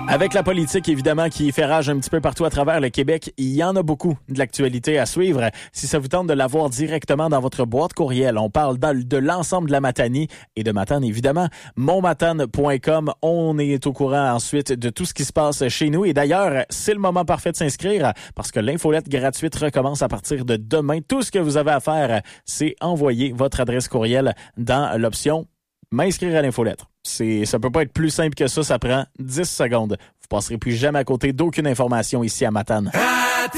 Avec la politique, évidemment, qui fait rage un petit peu partout à travers le Québec, il y en a beaucoup de l'actualité à suivre. Si ça vous tente de l'avoir directement dans votre boîte courriel, on parle de l'ensemble de la Matanie et de Matane, évidemment. Monmatane.com, on est au courant ensuite de tout ce qui se passe chez nous. Et d'ailleurs, c'est le moment parfait de s'inscrire parce que l'infolette gratuite recommence à partir de demain. Tout ce que vous avez à faire, c'est envoyer votre adresse courriel dans l'option m'inscrire à l'infolettre. Ça peut pas être plus simple que ça prend 10 secondes. Vous passerez plus jamais à côté d'aucune information ici à Matane.